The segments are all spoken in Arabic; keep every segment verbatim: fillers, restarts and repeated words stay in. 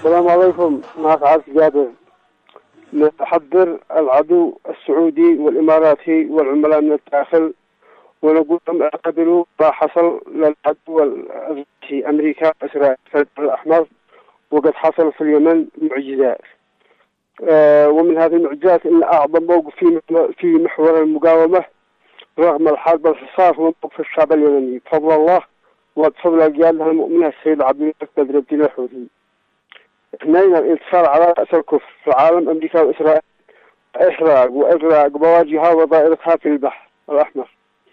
السلام عليكم. معك عاص جابر. نحذر العدو السعودي والإماراتي والعملاء من الداخل، ونقول لهم اعتبروا ما حصل للعدو الروسي أمريكا وإسرائيل في البحر الأحمر، وقد حصل في اليمن معجزات. آه ومن هذه المعجزات أن أعظم موقف في في محور المقاومة رغم الحرب الحصار هو موقف الشعب اليمني بفضل الله وبفضل القيادة المؤمنة السيد عبد الملك بدر الدين الحوثي. اثنين، الانتصار على رأس الكفر في العالم أمريكا وإسرائيل، إحراق وإغراق بواجهها وضائرتها في البحر الأحمر.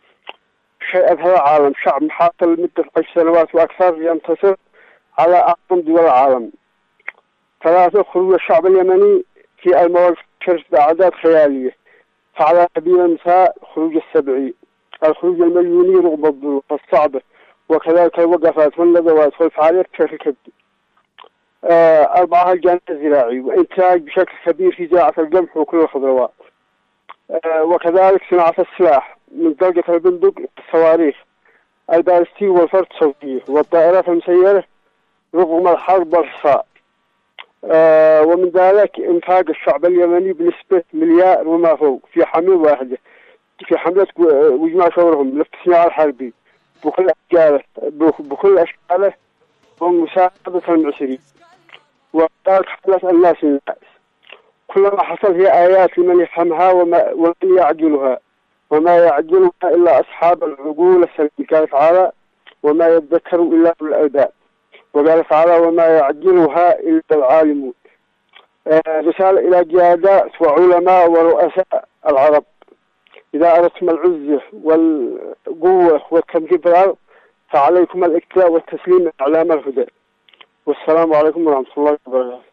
شيء هذا العالم شعب محاصر لمدة عشر سنوات وأكثر ينتصر على أعظم دول العالم. ثلاثة، خروج الشعب اليمني في المواقف بأعداد خيالية، فعلى سبيل المثال خروج السبعي، الخروج المليوني رغم الظروف الصعبة، وكذلك الوقفات والندوات والفعاليات بشكل كبير. آه أربعة، الجانب الزراعي وإنتاج بشكل كبير في زراعة القمح وكل الخضروات. آه وكذلك صناعة السلاح من طلقة البندق، الصواريخ، البالستيك والفرد الصوتية والطائرات المسيرة رغم الحرب والحصار. آه ومن ذلك إنفاق الشعب اليمني بنسبة مليار وما فوق في حملة واحدة في حملة وجماع شورهم للاستثمار الحربي بكل أشكاله بكل أشكاله ومساعدة المعسرين، وذلك حملة الناس الناس. كل ما حصل هي آيات لمن يفهمها وما ومن يعجلها، وما يعجلها إلا أصحاب العقول السليمة. قال تعالى: وما يذكر إلا أولو الألباب. وقال تعالى: وما يعجلها إلا العالمون. آه رسالة إلى قيادات وعلماء ورؤساء العرب: إذا أردتم العزة والقوة والتمكين في الأرض فعليكم الاكتفاء والتسليم إعلام الهدى. والسلام عليكم ورحمة الله وبركاته.